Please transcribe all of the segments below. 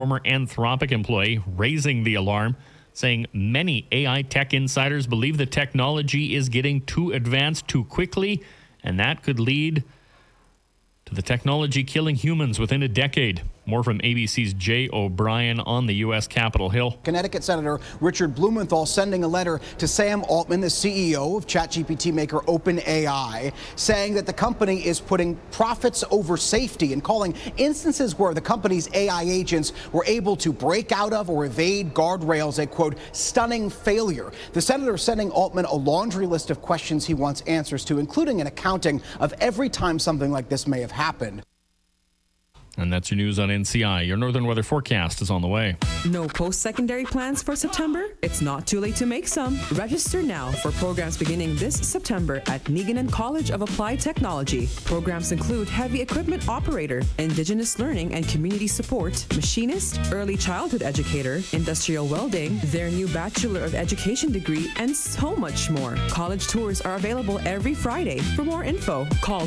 Former Anthropic employee raising the alarm, saying many AI tech insiders believe the technology is getting too advanced too quickly, and that could lead to the technology killing humans within a decade. More from ABC's Jay O'Brien on the U.S. Capitol Hill. Connecticut Senator Richard Blumenthal sending a letter to Sam Altman, the CEO of ChatGPT maker OpenAI, saying that the company is putting profits over safety and calling instances where the company's AI agents were able to break out of or evade guardrails a, quote, stunning failure. The senator sending Altman a laundry list of questions he wants answers to, including an accounting of every time something like this may have happened. And that's your news on NCI. Your northern weather forecast is on the way. No post-secondary plans for September? It's not too late to make some. Register now for programs beginning this September at Neaganon College of Applied Technology. Programs include heavy equipment operator, Indigenous learning and community support, machinist, early childhood educator, industrial welding, their new Bachelor of Education degree, and so much more. College tours are available every Friday. For more info, call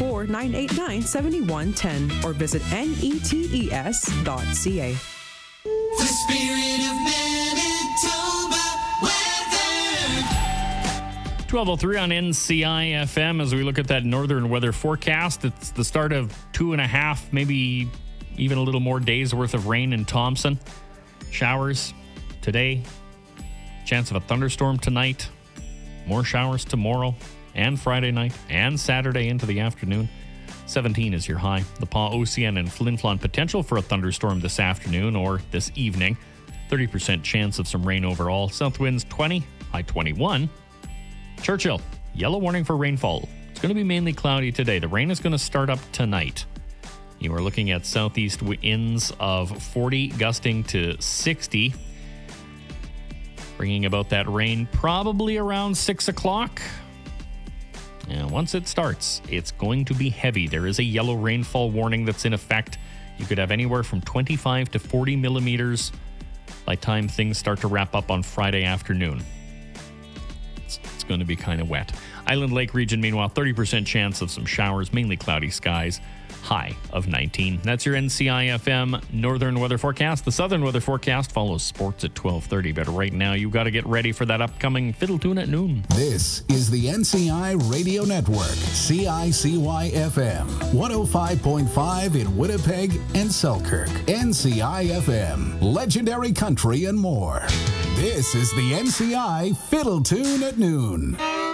204-989-7110 or visit netes.ca. The spirit of Manitoba weather. 12:03 on NCI FM as we look at that northern weather forecast. It's the start of 2.5, maybe even a little more days worth of rain in Thompson. Showers today. Chance of a thunderstorm tonight. More showers tomorrow and Friday night and Saturday into the afternoon. 17 is your high. The Pas Ocean and Flin Flon potential for a thunderstorm this afternoon or this evening. 30% chance of some rain overall. South winds 20, high 21. Churchill, yellow warning for rainfall. It's going to be mainly cloudy today. The rain is going to start up tonight. You are looking at southeast winds of 40, gusting to 60. Bringing about that rain probably around 6 o'clock. And once it starts, it's going to be heavy. There is a yellow rainfall warning that's in effect. You could have anywhere from 25 to 40 millimeters by the time things start to wrap up on Friday afternoon. It's going to be kind of wet. Island Lake region, meanwhile, 30% chance of some showers, mainly cloudy skies, high of 19. That's your NCI FM northern weather forecast. The southern weather forecast follows sports at 12:30. But right now, you've got to get ready for that upcoming Fiddle Tune at noon. This is the NCI Radio Network, CICY FM, 105.5 in Winnipeg and Selkirk. NCI FM, legendary country and more. This is the NCI Fiddle Tune at noon.